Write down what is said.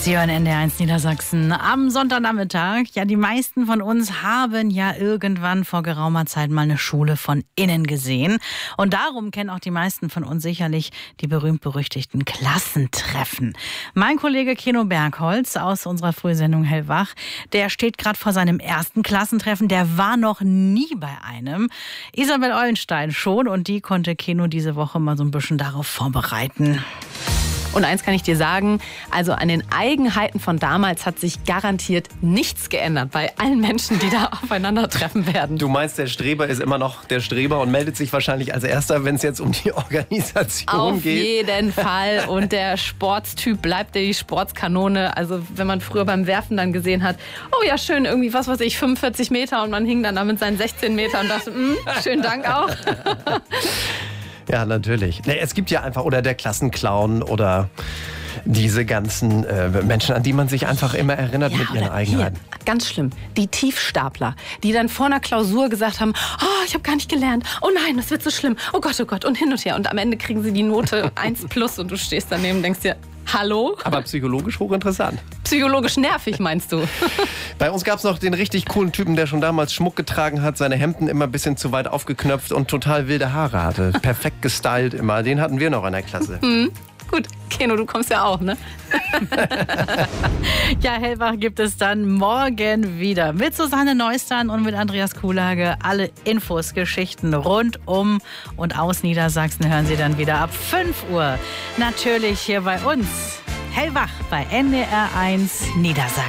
Sie hören NDR1 Niedersachsen am Sonntagnachmittag. Ja, die meisten von uns haben ja irgendwann vor geraumer Zeit mal eine Schule von innen gesehen. Und darum kennen auch die meisten von uns sicherlich die berühmt-berüchtigten Klassentreffen. Mein Kollege Keno Bergholz aus unserer Frühsendung Hellwach, der steht gerade vor seinem ersten Klassentreffen. Der war noch nie bei einem. Isabel Eulenstein schon, und die konnte Keno diese Woche mal so ein bisschen darauf vorbereiten. Und eins kann ich dir sagen, also an den Eigenheiten von damals hat sich garantiert nichts geändert bei allen Menschen, die da aufeinandertreffen werden. Du meinst, der Streber ist immer noch der Streber und meldet sich wahrscheinlich als Erster, wenn es jetzt um die Organisation geht? Auf jeden Fall. Und der Sportstyp bleibt die Sportskanone. Also wenn man früher beim Werfen dann gesehen hat, oh ja schön, irgendwie 45 Meter, und man hing dann da mit seinen 16 Metern und dachte, schönen Dank auch. Ja, natürlich. Es gibt ja einfach, oder der Klassenclown oder diese ganzen Menschen, an die man sich einfach immer erinnert, ja, mit ihren Eigenheiten. Hier, ganz schlimm, die Tiefstapler, die dann vor einer Klausur gesagt haben, oh, ich habe gar nicht gelernt, oh nein, das wird so schlimm, oh Gott, und hin und her. Und am Ende kriegen sie die Note 1+ und du stehst daneben und denkst dir, hallo? Aber psychologisch hochinteressant. Psychologisch nervig, meinst du? Bei uns gab es noch den richtig coolen Typen, der schon damals Schmuck getragen hat, seine Hemden immer ein bisschen zu weit aufgeknöpft und total wilde Haare hatte. Perfekt gestylt immer. Den hatten wir noch in der Klasse. Gut, Keno, du kommst ja auch, ne? Ja, Hellwach gibt es dann morgen wieder mit Susanne Neustern und mit Andreas Kuhlage. Alle Infos, Geschichten rund um und aus Niedersachsen hören Sie dann wieder ab 5 Uhr. Natürlich hier bei uns. Hellwach bei NDR1 Niedersachsen.